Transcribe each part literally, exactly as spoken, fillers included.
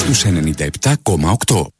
στους ενενήντα επτά κόμμα οκτώ.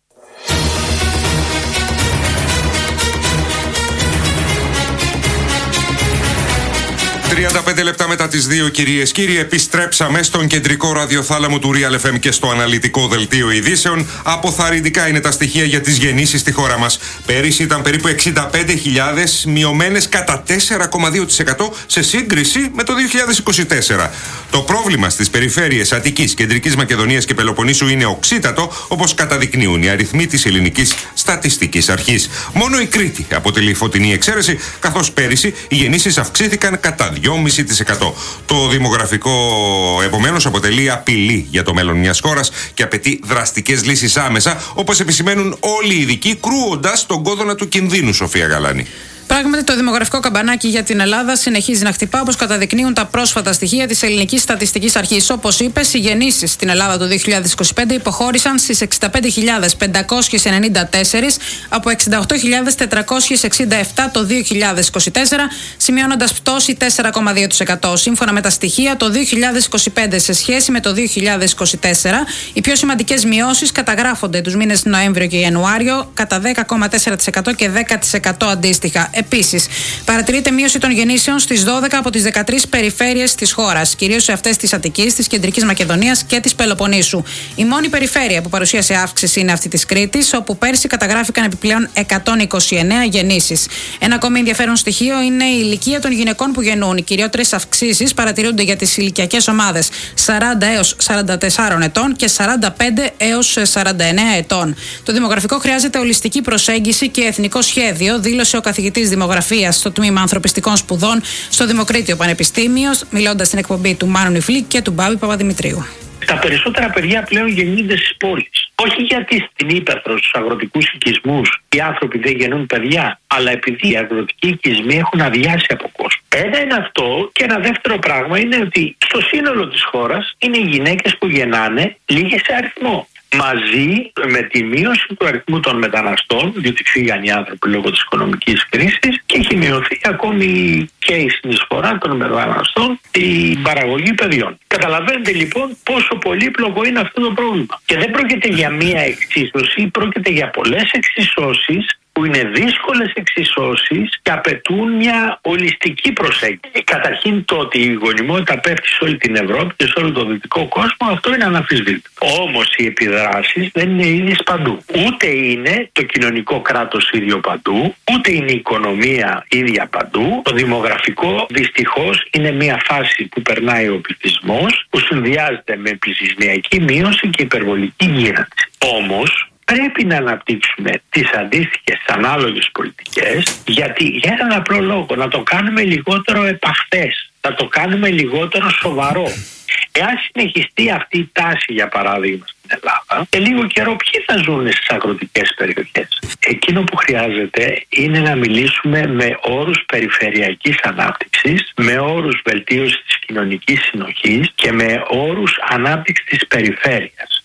τριάντα πέντε λεπτά μετά τις δύο, κυρίες κύριοι, επιστρέψαμε στον κεντρικό ραδιοθάλαμο του Real εφ εμ και στο αναλυτικό δελτίο ειδήσεων. Αποθαρρυντικά είναι τα στοιχεία για τις γεννήσεις στη χώρα μας. Πέρυσι ήταν περίπου εξήντα πέντε χιλιάδες, μειωμένες κατά τέσσερα κόμμα δύο τοις εκατό σε σύγκριση με το δύο χιλιάδες είκοσι τέσσερα. Το πρόβλημα στις περιφέρειες Αττικής, Κεντρικής Μακεδονίας και Πελοποννήσου είναι οξύτατο, όπως καταδεικνύουν οι αριθμοί της Ελληνικής Στατιστικής Αρχής. Μόνο η Κρήτη αποτελεί φωτεινή εξαίρεση, καθώς πέρυσι οι γεννήσεις αυξήθηκαν κατά δυόμισι τοις εκατό. Το δημογραφικό, επομένως, αποτελεί απειλή για το μέλλον μιας χώρας και απαιτεί δραστικές λύσεις άμεσα, όπως επισημαίνουν όλοι οι ειδικοί, κρούοντας τον κόδωνα του κινδύνου, Σοφία Γαλάνη. Πράγματι, το δημογραφικό καμπανάκι για την Ελλάδα συνεχίζει να χτυπά, όπως καταδεικνύουν τα πρόσφατα στοιχεία της Ελληνικής Στατιστικής Αρχής. Όπως είπες, οι γεννήσεις στην Ελλάδα το δύο χιλιάδες είκοσι πέντε υποχώρησαν στις εξήντα πέντε χιλιάδες πεντακόσιες ενενήντα τέσσερα από εξήντα οκτώ χιλιάδες τετρακόσιες εξήντα επτά το δύο χιλιάδες είκοσι τέσσερα, σημειώνοντας πτώση τέσσερα κόμμα δύο τοις εκατό. Σύμφωνα με τα στοιχεία, το δύο χιλιάδες είκοσι πέντε σε σχέση με το δύο χιλιάδες είκοσι τέσσερα, οι πιο σημαντικές μειώσεις καταγράφονται τους μήνες Νοέμβριο και Ιανουάριο κατά δέκα κόμμα τέσσερα τοις εκατό και δέκα τοις εκατό αντίστοιχα. Επίσης, παρατηρείται μείωση των γεννήσεων στις δώδεκα από τις δεκατρείς περιφέρειες της χώρας, κυρίως σε αυτές της Αττικής, της Κεντρικής Μακεδονίας και της Πελοποννήσου. Η μόνη περιφέρεια που παρουσίασε αύξηση είναι αυτή της Κρήτης, όπου πέρσι καταγράφηκαν επιπλέον εκατόν είκοσι εννέα γεννήσεις. Ένα ακόμη ενδιαφέρον στοιχείο είναι η ηλικία των γυναικών που γεννούν. Οι κυριότερες αυξήσεις παρατηρούνται για τις ηλικιακές ομάδες σαράντα έως σαράντα τέσσερα ετών και σαράντα πέντε έως σαράντα εννέα ετών. Το δημογραφικό χρειάζεται ολιστική προσέγγιση και εθνικό σχέδιο, δήλωσε ο καθηγητής Δημογραφίας στο Τμήμα Ανθρωπιστικών Σπουδών στο Δημοκρίτιο Πανεπιστήμιο, μιλώντας στην εκπομπή του Μάνου Νιφλή και του Μπάμπη Παπαδημητρίου. Τα περισσότερα παιδιά πλέον γεννιούνται στις πόλεις. Όχι γιατί στην ύπαιθρο, στους αγροτικούς οικισμούς, οι άνθρωποι δεν γεννούν παιδιά, αλλά επειδή οι αγροτικοί οικισμοί έχουν αδειάσει από κόσμο. Ένα είναι αυτό, και ένα δεύτερο πράγμα είναι ότι στο σύνολο της χώρας είναι οι γυναίκες που γεννάνε λίγες σε αριθμό. Μαζί με τη μείωση του αριθμού των μεταναστών, διότι φύγαν οι άνθρωποι λόγω της οικονομικής κρίσης, και έχει μειωθεί ακόμη και η συνεισφορά των μεταναστών στην παραγωγή παιδιών. Καταλαβαίνετε λοιπόν πόσο πολύπλοκο είναι αυτό το πρόβλημα. Και δεν πρόκειται για μία εξίσωση, πρόκειται για πολλές εξισώσεις που είναι δύσκολες εξισώσεις και απαιτούν μια ολιστική προσέγγιση. Καταρχήν, το ότι η γονιμότητα πέφτει σε όλη την Ευρώπη και σε όλο τον δυτικό κόσμο, αυτό είναι αναμφισβήτητο. Όμως οι επιδράσεις δεν είναι ίδιες παντού. Ούτε είναι το κοινωνικό κράτος ίδιο παντού, ούτε είναι η οικονομία ίδια παντού. Το δημογραφικό δυστυχώς είναι μια φάση που περνάει ο πληθυσμός, που συνδυάζεται με πληθυσμιακή μείωση και υπερβολική γύρανση. Όμως, πρέπει να αναπτύξουμε τις αντίστοιχες ανάλογες πολιτικές, γιατί για έναν απλό λόγο, να το κάνουμε λιγότερο επαχθές, να το κάνουμε λιγότερο σοβαρό. Εάν συνεχιστεί αυτή η τάση, για παράδειγμα, στην Ελλάδα, σε λίγο καιρό ποιοι θα ζουν στις αγροτικές περιοχές? Εκείνο που χρειάζεται είναι να μιλήσουμε με όρους περιφερειακής ανάπτυξης, με όρους βελτίωσης της κοινωνικής συνοχής και με όρους ανάπτυξης της περιφέρειας.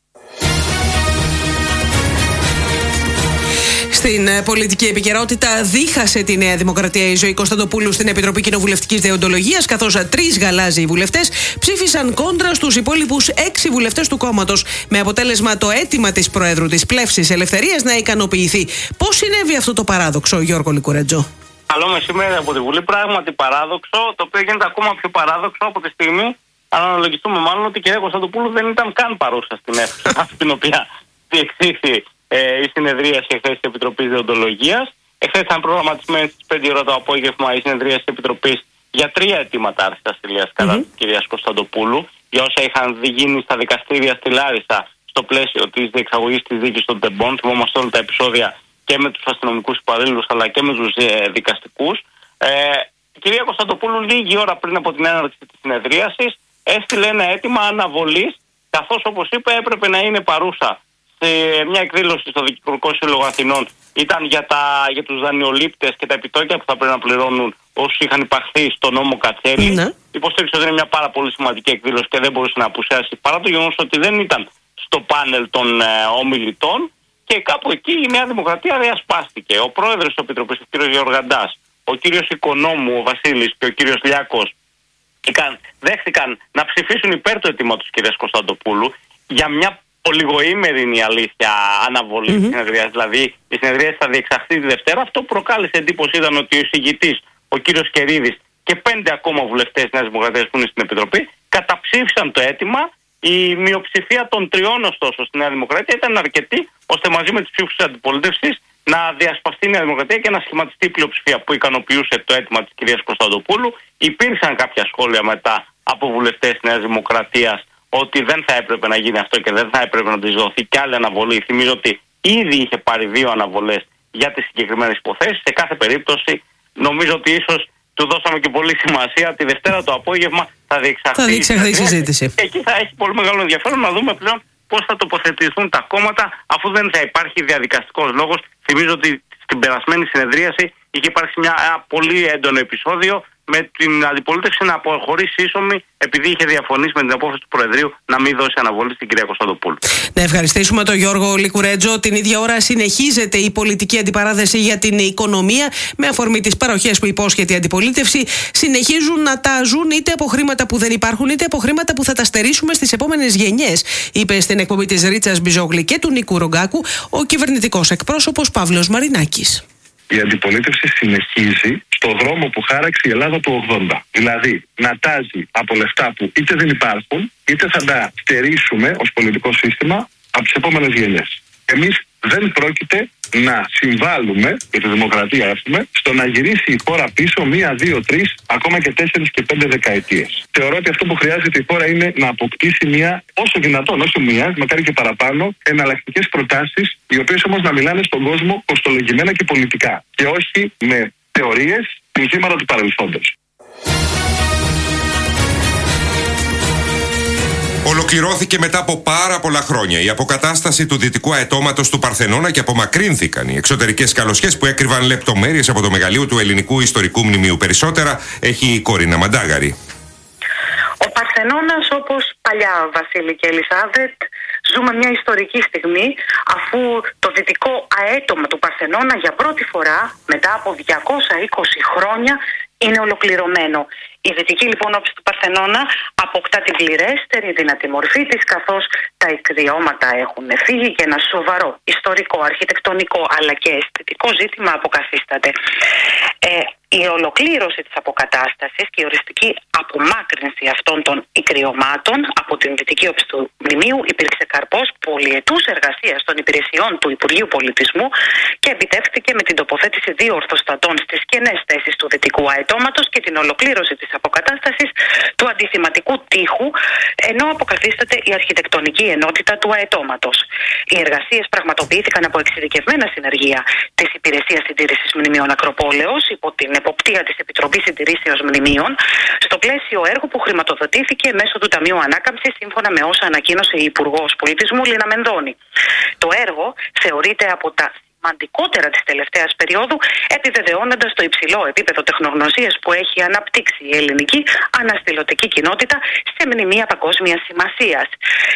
Στην πολιτική επικαιρότητα, δίχασε τη Νέα Δημοκρατία η Ζωή Κωνσταντοπούλου στην Επιτροπή Κοινοβουλευτικής Δεοντολογίας, καθώς τρεις γαλάζιοι βουλευτές ψήφισαν κόντρα στους υπόλοιπους έξι βουλευτές του κόμματος, με αποτέλεσμα το αίτημα της Προέδρου της Πλεύσης Ελευθερίας να ικανοποιηθεί. Πώς συνέβη αυτό το παράδοξο, Γιώργο Λικουρέτζο? Καλό μεσημέρι από τη Βουλή. Πράγματι παράδοξο, το οποίο γίνεται ακόμα πιο παράδοξο από τη στιγμή, αν αναλογιστούμε μάλλον, ότι η κυρία Κωνσταντοπούλου δεν ήταν καν παρούσα στην αίθουσα στην οποία διεξήχθη η συνεδρίαση εχθές της Επιτροπής Δεοντολογίας. Εχθές ήταν προγραμματισμένη στις πέντε ώρα το απόγευμα η συνεδρίαση της Επιτροπής για τρία αιτήματα άρσης ασυλίας mm-hmm. κατά της κυρίας Κωνσταντοπούλου, για όσα είχαν γίνει στα δικαστήρια στη Λάρισα στο πλαίσιο της διεξαγωγής της δίκης των τεμπών. Θυμόμαστε όλα τα επεισόδια και με τους αστυνομικούς υπαλλήλους αλλά και με τους ε, δικαστικούς. Ε, η κυρία Κωνσταντοπούλου, λίγη ώρα πριν από την έναρξη της συνεδρίασης, έστειλε ένα αίτημα αναβολής, καθώς, όπως είπε, έπρεπε να είναι παρούσα σε μια εκδήλωση στο Δικηγορικό Σύλλογο Αθηνών. Ήταν για, τα, για τους δανειολήπτες και τα επιτόκια που θα πρέπει να πληρώνουν όσους είχαν υπαχθεί στο νόμο Κατσέλη. Ναι. Υποστήριξε ότι είναι μια πάρα πολύ σημαντική εκδήλωση και δεν μπορούσε να απουσιάσει, παρά το γεγονός ότι δεν ήταν στο πάνελ των ε, ομιλητών. Και κάπου εκεί η Νέα Δημοκρατία διασπάστηκε. Ο πρόεδρος της Επιτροπής, ο κ. Γεωργαντάς, ο κ. Οικονόμου, ο Βασίλης και ο κ. Λιάκος δέχτηκαν να ψηφίσουν υπέρ του αιτήματος της κ. Κωνσταντοπούλου για μια ολιγοήμερη είναι η αλήθεια αναβολή mm-hmm. της συνεδρίας. Δηλαδή η συνεδρία θα διεξαχθεί τη Δευτέρα. Αυτό που προκάλεσε εντύπωση ήταν ότι ο εισηγητής, ο κύριος Κερίδης και πέντε ακόμα βουλευτές της Νέας Δημοκρατίας που είναι στην Επιτροπή καταψήφισαν το αίτημα. Η μειοψηφία των τριών, ωστόσο, στη Νέα Δημοκρατία ήταν αρκετή ώστε μαζί με τις ψήφους της αντιπολίτευσης να διασπαστεί η Νέα Δημοκρατία και να σχηματιστεί η πλειοψηφία που ικανοποιούσε το αίτημα της κυρίας Κωνσταντοπούλου. Υπήρξαν κάποια σχόλια μετά από βουλευτές της Νέας Δημοκρατίας ότι δεν θα έπρεπε να γίνει αυτό και δεν θα έπρεπε να της δοθεί κι άλλη αναβολή. Θυμίζω ότι ήδη είχε πάρει δύο αναβολές για τις συγκεκριμένες υποθέσεις. Σε κάθε περίπτωση, νομίζω ότι ίσως του δώσαμε και πολύ σημασία. Τη Δευτέρα το απόγευμα θα διεξαχθεί η συζήτηση. Εκεί θα έχει πολύ μεγάλο ενδιαφέρον να δούμε πλέον πώς θα τοποθετηθούν τα κόμματα, αφού δεν θα υπάρχει διαδικαστικός λόγος. Θυμίζω ότι στην περασμένη συνεδρίαση είχε υπάρξει μια, ένα πολύ έντονο επεισόδιο με την αντιπολίτευση να αποχωρήσει ίσομη επειδή είχε διαφωνήσει με την απόφαση του Προεδρείου να μην δώσει αναβολή στην κυρία Κωνσταντοπούλου. Να ευχαριστήσουμε τον Γιώργο Λικουρέτζο. Την ίδια ώρα συνεχίζεται η πολιτική αντιπαράθεση για την οικονομία. Με αφορμή τις παροχές που υπόσχεται η αντιπολίτευση, συνεχίζουν να τα ζουν είτε από χρήματα που δεν υπάρχουν, είτε από χρήματα που θα τα στερήσουμε στις επόμενες γενιές, είπε στην εκπομπή της Ρίτσας Μπιζόγλη και του Νίκου Ρογκάκου ο κυβερνητικός εκπρόσωπος Παύλος Μαρινάκης. Η αντιπολίτευση συνεχίζει στο δρόμο που χάραξε η Ελλάδα του ογδόντα. Δηλαδή να τάζει από λεφτά που είτε δεν υπάρχουν, είτε θα τα στερήσουμε ως πολιτικό σύστημα από τις επόμενες γενιές. Εμείς δεν πρόκειται να συμβάλλουμε, για τη δημοκρατία έχουμε, στο να γυρίσει η χώρα πίσω μία, δύο, τρεις, ακόμα και τέσσερις και πέντε δεκαετίες. Θεωρώ ότι αυτό που χρειάζεται η χώρα είναι να αποκτήσει μία, όσο δυνατόν, όσο μία, μακάρι και παραπάνω, εναλλακτικές προτάσεις, οι οποίες όμως να μιλάνε στον κόσμο κοστολογημένα και πολιτικά. Και όχι με θεωρίες, συνθήματα του παρελθόντος. Ολοκληρώθηκε μετά από πάρα πολλά χρόνια η αποκατάσταση του δυτικού αετώματος του Παρθενώνα και απομακρύνθηκαν οι εξωτερικές σκαλωσιές που έκρυβαν λεπτομέρειες από το μεγαλείο του ελληνικού ιστορικού μνημείου. Περισσότερα έχει η Κορίνα Μαντάγαρη. Ο Παρθενώνας, όπως παλιά Βασίλη και Ελισάβετ, ζούμε μια ιστορική στιγμή, αφού το δυτικό αέτωμα του Παρθενώνα για πρώτη φορά μετά από διακόσια είκοσι χρόνια είναι ολοκληρωμένο. Η δυτική λοιπόν όψη του Παρθενώνα αποκτά την πληρέστερη δυνατή μορφή της, καθώς τα ικριώματα έχουν φύγει και ένα σοβαρό ιστορικό, αρχιτεκτονικό αλλά και αισθητικό ζήτημα αποκαθίσταται. Ε, η ολοκλήρωση της αποκατάστασης και η οριστική απομάκρυνση αυτών των ικριωμάτων από την δυτική όψη του μνημείου υπήρξε καρπός πολυετούς εργασίας των υπηρεσιών του Υπουργείου Πολιτισμού και επιτεύχθηκε με την τοποθέτηση δύο ορθοστατών στις κενές θέσεις του δυτικού αετώματος και την ολοκλήρωση της αποκατάστασης του αντιθυματικού τείχου, ενώ αποκαθίσταται η αρχιτεκτονική ενότητα του αετώματος. Οι εργασίες πραγματοποιήθηκαν από εξειδικευμένα συνεργεία της Υπηρεσίας Συντήρησης Μνημείων Ακροπόλεως υπό την εποπτεία της Επιτροπής Συντηρήσεως Μνημείων, στο πλαίσιο έργου που χρηματοδοτήθηκε μέσω του Ταμείου Ανάκαμψης σύμφωνα με όσα ανακοίνωσε η Υπουργός Πολιτισμού Λίνα Μενδώνη. Το έργο θεωρείται από τα σημαντικότερα της τελευταίας περίοδου, επιβεβαιώνοντας το υψηλό επίπεδο τεχνογνωσίας που έχει αναπτύξει η ελληνική αναστηλωτική κοινότητα σε μνημεία παγκόσμιας σημασίας.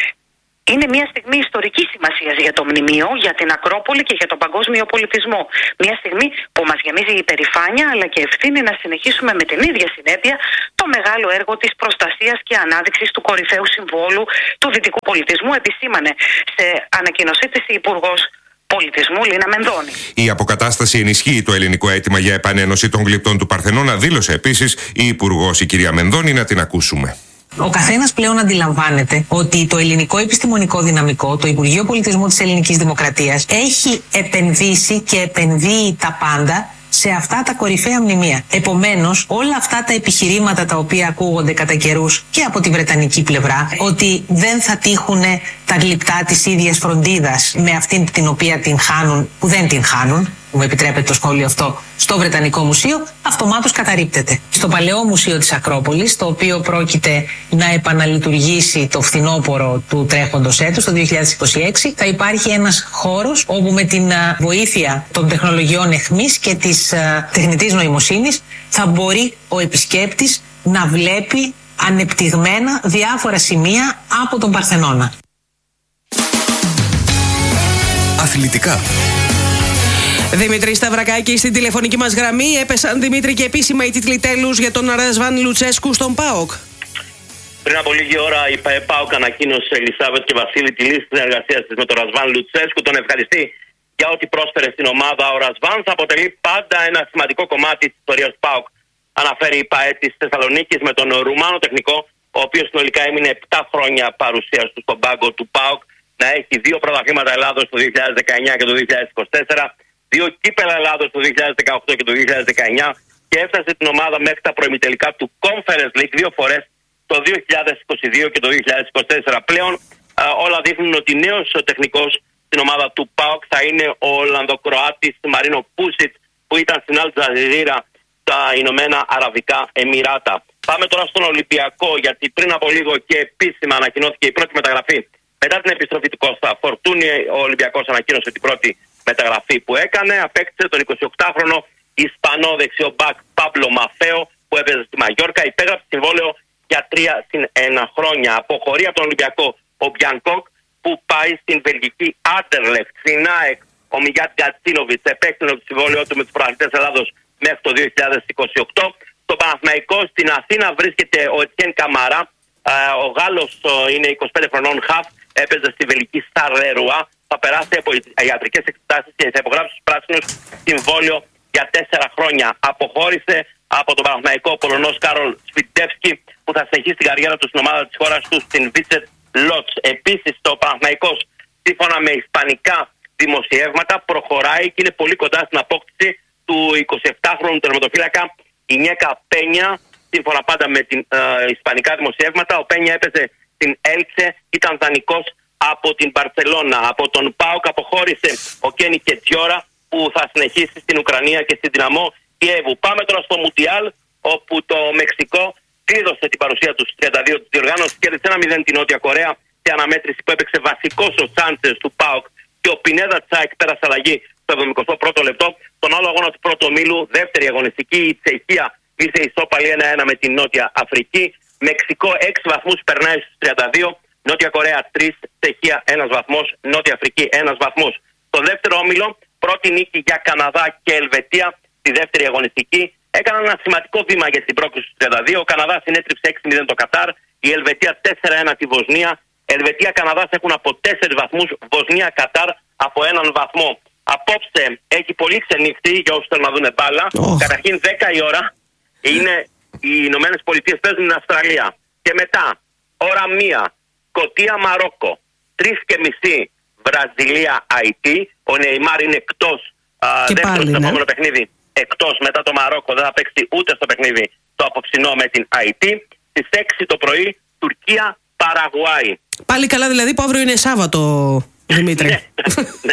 Είναι μια στιγμή ιστορικής σημασίας για το μνημείο, για την Ακρόπολη και για τον παγκόσμιο πολιτισμό. Μια στιγμή που μας γεμίζει υπερηφάνεια αλλά και ευθύνη να συνεχίσουμε με την ίδια συνέπεια το μεγάλο έργο της προστασίας και ανάδειξης του κορυφαίου συμβόλου του δυτικού πολιτισμού, επισήμανε σε ανακοίνωσή της η Υπουργός Πολιτισμού Λίνα Μενδώνη. Η αποκατάσταση ενισχύει το ελληνικό αίτημα για επανένωση των γλυπτών του Παρθενώνα, δήλωσε επίσης η Υπουργός, η κυρία Μενδώνη, να την ακούσουμε. Ο καθένας πλέον αντιλαμβάνεται ότι το ελληνικό επιστημονικό δυναμικό, το Υπουργείο Πολιτισμού της Ελληνικής Δημοκρατίας, έχει επενδύσει και επενδύει τα πάντα σε αυτά τα κορυφαία μνημεία. Επομένως, όλα αυτά τα επιχειρήματα τα οποία ακούγονται κατά καιρούς και από τη βρετανική πλευρά, ότι δεν θα τύχουν τα γλυπτά της ίδιας φροντίδας με αυτήν την οποία την χάνουν, που δεν την χάνουν, που μου επιτρέπετε το σχόλιο αυτό, στο Βρετανικό Μουσείο, αυτομάτως καταρρίπτεται. Στο παλαιό Μουσείο της Ακρόπολης, το οποίο πρόκειται να επαναλειτουργήσει το φθινόπωρο του τρέχοντος έτους, το δύο χιλιάδες είκοσι έξι, θα υπάρχει ένας χώρος όπου με την βοήθεια των τεχνολογιών εχμής και της α, τεχνητής νοημοσύνης θα μπορεί ο επισκέπτης να βλέπει ανεπτυγμένα διάφορα σημεία από τον Παρθενώνα. Αθλητικά. Δημήτρη Σταυρακάκη στην τηλεφωνική μας γραμμή. Έπεσαν, Δημήτρη, και επίσημα οι τίτλοι τέλους για τον Ρασβάν Λουτσέσκου στον ΠΑΟΚ. Πριν από λίγη ώρα η ΠΑΟΚ ανακοίνωσε, Ελισάβετ και Βασίλη, τη λύση της συνεργασίας της με τον Ρασβάν Λουτσέσκου. Τον ευχαριστεί για ό,τι πρόσφερε στην ομάδα. Ο Ρασβάν θα αποτελεί πάντα ένα σημαντικό κομμάτι της ιστορίας του ΠΑΟΚ. Αναφέρει η ΠΑΕ της Θεσσαλονίκης με τον Ρουμάνο τεχνικό, ο οποίος συνολικά έμεινε επτά χρόνια παρουσίας του στον πάγκο του ΠΑΟΚ, να έχει δύο πρωταθλήματα Ελλάδος το δύο χιλιάδες δεκαεννιά και το δύο χιλιάδες είκοσι τέσσερα, δύο κύπελα Ελλάδος το δύο χιλιάδες δεκαοκτώ και το δύο χιλιάδες δεκαεννιά και έφτασε την ομάδα μέχρι τα προημιτελικά του Conference League δύο φορές το δύο χιλιάδες είκοσι δύο και το δύο χιλιάδες είκοσι τέσσερα. Πλέον α, όλα δείχνουν ότι νέος τεχνικός στην ομάδα του ΠΑΟΚ θα είναι ο Ολλανδοκροάτης Μαρίνο Πούσιτ, που ήταν στην Αλ Τζαζίρα στα Ηνωμένα Αραβικά Εμιράτα. Πάμε τώρα στον Ολυμπιακό, γιατί πριν από λίγο και επίσημα ανακοινώθηκε η πρώτη μεταγραφή. Μετά την επιστροφή του Κώστα Φορτούνη, ο Ολυμπιακός ανακοίνωσε την πρώτη μεταγραφή που έκανε. Απέκτησε τον εικοσιοκτάχρονο Ισπανό δεξιό μπακ Παύλο Μαφέο, που έπαιζε στη Μαγιόρκα. Υπέγραψε συμβόλαιο για τρία συν ένα χρόνια. Αποχωρεί από τον Ολυμπιακό ο Μπιανκόκ, που πάει στην βελγική Άντερλεχτ. Στην ΑΕΚ ο Μιγιάτ Γκατσίνοβιτς επέκτηνε το συμβόλαιό του με τους πρωταθλητές Ελλάδος μέχρι το δύο χιλιάδες είκοσι οκτώ. Στο Παναθηναϊκό στην Αθήνα βρίσκεται ο Ετσιέν Καμαρά. Ο Γάλλος είναι είκοσι πέντε χρονών χαφ, έπαιζε στη βελγική Σταρλερουά. Θα περάσει από ιατρικές εξετάσεις και θα υπογράψει στους πράσινους συμβόλαιο για τέσσερα χρόνια. Αποχώρησε από τον Παναθηναϊκό ο Πολωνός Κάρολ Σφιντεύσκι, που θα συνεχίσει την καριέρα του στην ομάδα της χώρας του στην Βίτσετ Λότς. Επίσης, το Παναθηναϊκός, σύμφωνα με ισπανικά δημοσιεύματα, προχωράει και είναι πολύ κοντά στην απόκτηση του εικοσιεπτάχρονου τερματοφύλακα Ινιέκα Πένια. Σύμφωνα πάντα με την ε, ισπανικά δημοσιεύματα, ο Πένια έπαιζε στην Έλτσε, ήταν δανεικός από την Μπαρσελόνα. Από τον ΠΑΟΚ αποχώρησε ο Κένι Κετζιόρα, που θα συνεχίσει στην Ουκρανία και στην Δυναμό Κιέβου. Πάμε τώρα στο Μουντιάλ, όπου το Μεξικό κλείδωσε την παρουσία του στις τριάντα δύο της διοργάνωσης, κέρδισε ένα μηδέν την Νότια Κορέα σε αναμέτρηση που έπαιξε βασικός ο Σάντσες του ΠΑΟΚ και ο Πινέδα Τσάικ πέρασε αλλαγή στο εβδομηκοστό πρώτο λεπτό. Τον άλλο αγώνα του πρώτου ομίλου, δεύτερη αγωνιστική, η Τσεχία ήρθε ισόπαλη ένα ένα με την Νότια Αφρική. Μεξικό έξι βαθμούς, περνάει στους τριάντα δύο. Νότια Κορέα τρία, Τσεχία ένας βαθμός, Νότια Αφρική ένας βαθμός. Στο δεύτερο όμιλο, πρώτη νίκη για Καναδά και Ελβετία στη δεύτερη αγωνιστική. Έκαναν ένα σημαντικό βήμα για την πρόκληση στους τριάντα δύο. Ο Καναδάς συνέτριψε έξι μηδέν το Κατάρ, η Ελβετία τέσσερα ένα τη Βοσνία. Ελβετία Καναδάς έχουν από τέσσερις βαθμούς, Βοσνία Κατάρ από έναν βαθμό. Απόψε έχει πολύ ξενύχτη για όσους θέλουν να δουν μπάλα. Oh. Καταρχήν δέκα η ώρα είναι οι Ηνωμένες Πολιτείες παίζουν στην Αυστραλία. Και μετά, ώρα μία, Σκωτία Μαρόκο. Τρεις και μισή Βραζιλία Αϊτή. Ο Νεϊμάρ είναι εκτός. Δεύτερο στο επόμενο παιχνίδι. Εκτός μετά το Μαρόκο, δεν θα παίξει ούτε στο παιχνίδι το απόψινό με την Αϊτή. Στις έξι το πρωί, Τουρκία Παραγουάη. Πάλι καλά δηλαδή που αύριο είναι Σάββατο, Δημήτρη. ναι, ναι.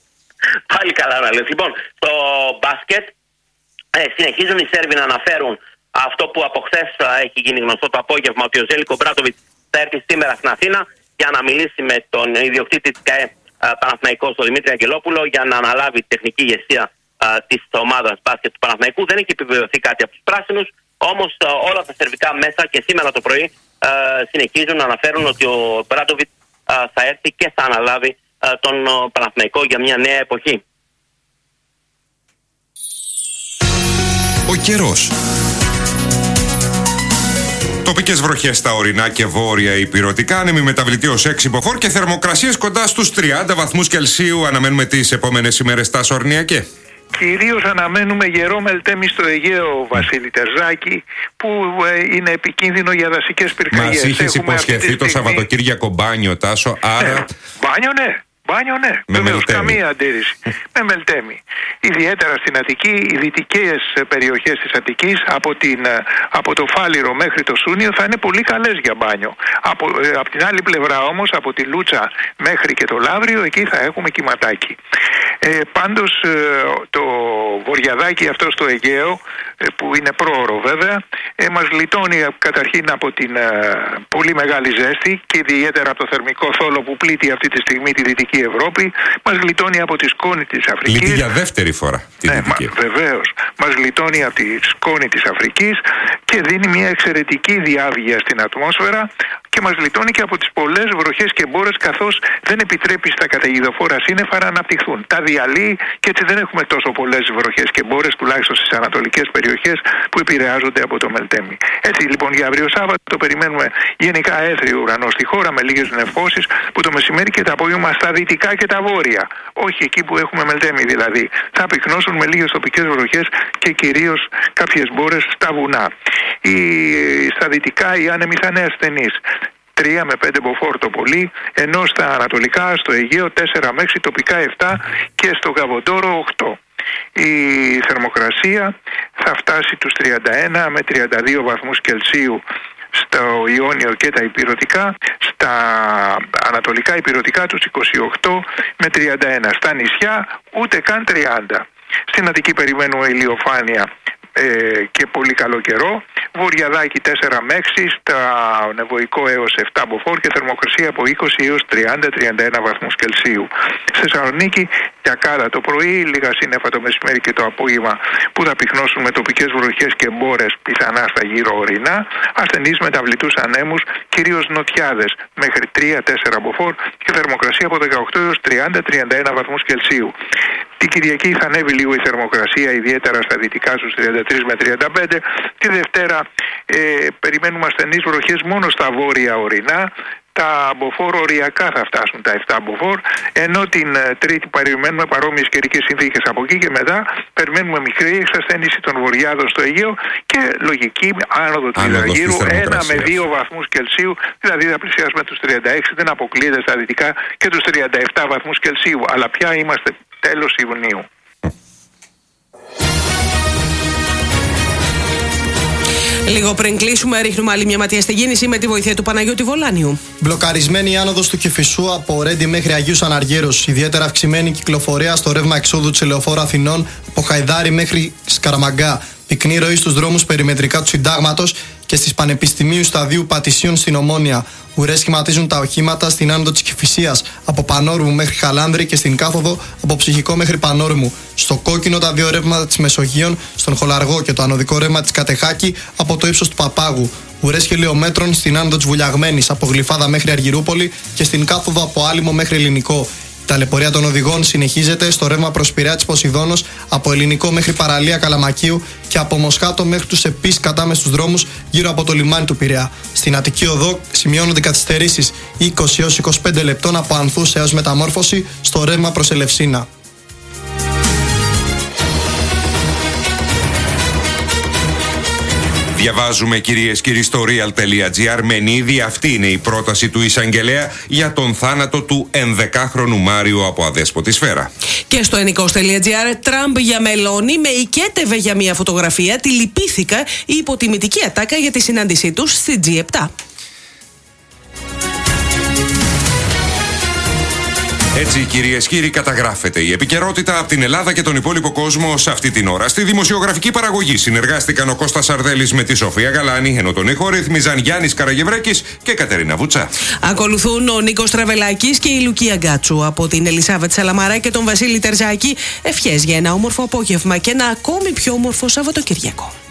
Πάλι καλά να λες. Λοιπόν, στο μπάσκετ ε, συνεχίζουν οι Σέρβοι να αναφέρουν αυτό που από χθες έχει γίνει γνωστό το απόγευμα, ότι ο Ζέλικο Μπράτοβιτς θα έρθει σήμερα στην Αθήνα για να μιλήσει με τον ιδιοκτήτη της ΚΑΕ Παναθηναϊκός, τον Δημήτρη Αγγελόπουλο, για να αναλάβει τη τεχνική ηγεσία της ομάδας μπάσκετ του Παναθηναϊκού. Δεν έχει επιβεβαιωθεί κάτι από τους πράσινους, όμως όλα τα σερβικά μέσα και σήμερα το πρωί α, συνεχίζουν να αναφέρουν ότι ο Μπράτοβιτς θα έρθει και θα αναλάβει α, τον Παναθηναϊκό για μια νέα εποχή. Ο καιρός. Τοπικές βροχές στα ορεινά και βόρεια υπηρετικά, άνεμη μεταβλητή ως έξι μποφόρ και θερμοκρασίες κοντά στους τριάντα βαθμούς Κελσίου. Αναμένουμε τις επόμενες ημέρες στα Σορνιακέ. Κυρίως αναμένουμε γερό μελτέμι στο Αιγαίο, Βασίλη Τερζάκη, που ε, είναι επικίνδυνο για δασικές πυρκαγιές. Μας είχες υποσχεθεί το Σαββατοκύριακο μπάνιο, Τάσο, άρα... Ναι. Μπάνιο, ναι. Μπάνιο, ναι. Βεβαίως, καμία αντίρρηση. Με μελτέμι. Ιδιαίτερα στην Αττική, οι δυτικές περιοχές της Αττικής, από, την, από το Φάληρο μέχρι το Σούνιο, θα είναι πολύ καλές για μπάνιο. Από, από την άλλη πλευρά όμως, από τη Λούτσα μέχρι και το Λαύριο, εκεί θα έχουμε κυματάκι. Ε, πάντως, το βορειαδάκι αυτό στο Αιγαίο, που είναι πρόωρο βέβαια, ε, μας γλιτώνει καταρχήν από την ε, πολύ μεγάλη ζέστη και ιδιαίτερα από το θερμικό θόλο που πλήττει αυτή τη στιγμή τη Δυτική Ευρώπη. Μας γλιτώνει από τη σκόνη της Αφρικής. Πλήττει για δεύτερη φορά τη ναι, Δυτική Ευρώπη. Βεβαίως. Μας γλιτώνει από τη σκόνη της Αφρικής και δίνει μια εξαιρετική διάβγεια στην ατμόσφαιρα και μας γλιτώνει και από τις πολλές βροχές και μπόρες, καθώς δεν επιτρέπει στα καταιγιδοφόρα σύννεφα να αναπτυχθούν. Τα διαλύει και έτσι δεν έχουμε τόσο πολλές βροχές και μπόρες, τουλάχιστον στις ανατολικές περιοχές που επηρεάζονται από το Μελτέμι. Έτσι λοιπόν για αύριο Σάββατο περιμένουμε γενικά έθριο ουρανό στη χώρα με λίγες νεφώσεις, που το μεσημέρι και το απόγευμα στα δυτικά και τα βόρεια, όχι εκεί που έχουμε Μελτέμι δηλαδή, θα πυκνώσουν με λίγες τοπικές βροχές και κυρίως κάποιες μπόρες στα βουνά. Η, στα δυτικά οι άνεμοι θα είναι ασθενείς, τρία με πέντε μποφόρ το πολύ, ενώ στα ανατολικά, στο Αιγαίο τέσσερα με έξι, τοπικά επτά και στο Καβοντόρο οκτώ. Η θερμοκρασία θα φτάσει τους τριάντα ένα με τριάντα δύο βαθμούς Κελσίου στο Ιόνιο και τα ηπειρωτικά, στα ανατολικά ηπειρωτικά τους είκοσι οκτώ με τριάντα ένα, στα νησιά ούτε καν τριάντα. Στην Αττική περιμένουμε ηλιοφάνεια ε, και πολύ καλό καιρό, βορειαδάκι τέσσερα με έξι, στα νεβοϊκό έως επτά μποφόρ και θερμοκρασία από είκοσι έως τριάντα με τριάντα ένα βαθμούς Κελσίου. Στη Θεσσαλονίκη γιακάδα το πρωί, λίγα σύννεφα το μεσημέρι και το απόγευμα που θα πυκνώσουν με τοπικές βροχές και μπόρες πιθανά στα γύρω ορεινά, ασθενείς μεταβλητούς ανέμους, κυρίως νοτιάδες μέχρι τρία με τέσσερα μποφόρ και θερμοκρασία από δεκαοκτώ έως τριάντα με τριάντα ένα βαθμούς Κελσίου. Την Κυριακή θα ανέβει λίγο η θερμοκρασία, ιδιαίτερα στα δυτικά στους τριάντα τρία με τριάντα πέντε. Τη Δευτέρα ε, περιμένουμε ασθενείς βροχές μόνο στα βόρεια ορεινά. Τα μποφόρ οριακά θα φτάσουν τα επτά μποφόρ, ενώ την ε, Τρίτη περιμένουμε παρόμοιες καιρικές συνθήκες. Από εκεί και μετά περιμένουμε μικρή εξασθένηση των βορειάδων στο Αιγαίο και λογική άνοδο του υδραγύρου ένα με δύο βαθμούς Κελσίου, δηλαδή θα πλησιάσουμε τους τριάντα έξι, δεν αποκλείεται στα δυτικά και τους τριάντα επτά βαθμούς Κελσίου, αλλά πια είμαστε τέλος Ιουνίου. Λίγο πριν κλείσουμε, ρίχνουμε άλλη μια ματιά στην κίνηση με τη βοήθεια του Παναγιώτη Βολάνιου. Μπλοκαρισμένη η άνοδος του Κηφισού από Ρέντι μέχρι Αγίους Αναργύρους. Ιδιαίτερα αυξημένη κυκλοφορία στο ρεύμα εξόδου της Ελεοφόρου Αθηνών από Χαϊδάρι μέχρι Σκαραμαγκά. Πυκνή ροή στους δρόμους περιμετρικά του Συντάγματος και στις Πανεπιστημίου Σταδίου Πατησίων στην Ομόνια. Ουρές σχηματίζουν τα οχήματα στην άνοδο της Κηφισίας από Πανόρμου μέχρι Χαλάνδρη και στην κάθοδο από Ψυχικό μέχρι Πανόρμου. Στο κόκκινο τα δύο ρεύματα της Μεσογείων, στον Χολαργό και το ανωδικό ρεύμα της Κατεχάκη από το ύψος του Παπάγου. Ουρές χιλιόμετρων στην άνοδο της Βουλιαγμένης από Γλυφάδα μέχρι Αργυρούπολη και στην κάθοδο από Άλυμο μέχρι Ελληνικό. Η ταλαιπωρία των οδηγών συνεχίζεται στο ρεύμα προς Πειραιά της Ποσειδώνος από Ελληνικό μέχρι Παραλία Καλαμακίου και από Μοσχάτο μέχρι τους Επείς κατάμεσους δρόμους γύρω από το λιμάνι του Πειραιά. Στην Αττική Οδό σημειώνονται καθυστερήσεις είκοσι έως είκοσι πέντε λεπτών από Ανθούς έως Μεταμόρφωση στο ρεύμα προς Ελευσίνα. Διαβάζουμε κυρίες και κύριοι στο real.gr. Μενίδη, αυτή είναι η πρόταση του εισαγγελέα για τον θάνατο του ενδεκάχρονου Μάριου από αδέσποτη σφαίρα. Και στο ενικός.gr, Τραμπ για Μελώνη με οικέτευε για μια φωτογραφία, τη λυπήθηκα η υποτιμητική ατάκα για τη συνάντησή τους στη τζι επτά. Έτσι, κυρίες και κύριοι, καταγράφεται η επικαιρότητα από την Ελλάδα και τον υπόλοιπο κόσμο σε αυτή την ώρα. Στη δημοσιογραφική παραγωγή συνεργάστηκαν ο Κώστας Σαρδέλης με τη Σοφία Γαλάνη, ενώ τον ήχο ρυθμίζαν Γιάννης Καραγευρέκης και Κατερίνα Βουτσά. Ακολουθούν ο Νίκος Τραβελάκης και η Λουκία Γκάτσου. Από την Ελισάβετ Σαλαμαρά και τον Βασίλη Τερζάκη, ευχές για ένα όμορφο απόγευμα και ένα ακόμη πιο όμορφο Σαββατοκυριακό.